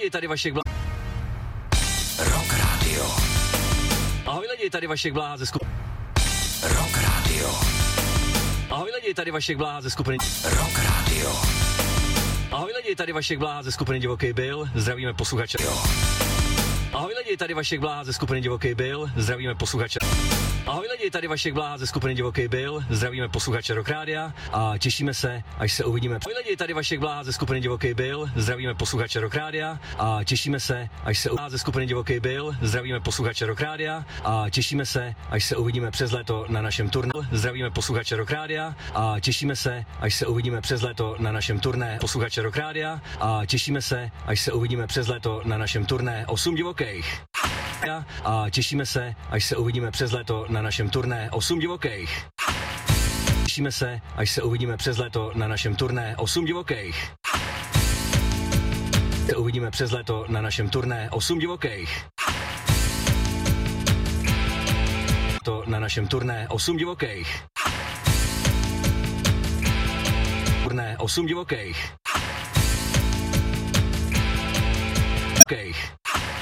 lidi, tady Vašek Bláha. Rock Radio. Ahoj lidi, tady Vašek Bláha ze skupiny. Rock Radio. Ahoj lidi, tady Vašek Bláha ze skupiny. Rock Radio. Ahoj lidi, tady Vašek Bláha ze skupiny Divoký Bill, zdravíme posluchače. Ahoj lidi, tady Vašek Bláha ze skupiny Divoký Bill, zdravíme posluchače. Ahoj lidi, tady Vašek Bláha ze skupiny Divoký Bill, zdravíme posluchače Rock Rádia a těšíme se, až se uvidíme. Ahoj lidi, tady Vašek Bláha ze skupiny Divoký Bill, zdravíme posluchače Rock Rádia a těšíme se, až se uvidíme ze skupiny Divoký Bill, zdravíme posluchače Rock Rádia a těšíme se, až se uvidíme přes léto na našem turné. Zdravíme posluchače Rock Rádia a těšíme se, až se uvidíme přes léto na našem turné posluchače Rock Rádia a těšíme se, až se uvidíme přes léto na našem turné 8 divokých. A těšíme se, až se uvidíme přes léto na našem turné 8 divokých. Těšíme se, až se uvidíme přes léto na našem turné 8 divokých. Se uvidíme přes léto na našem turné 8 divokých. To na našem turné 8 divokých. Turné 8 divokých.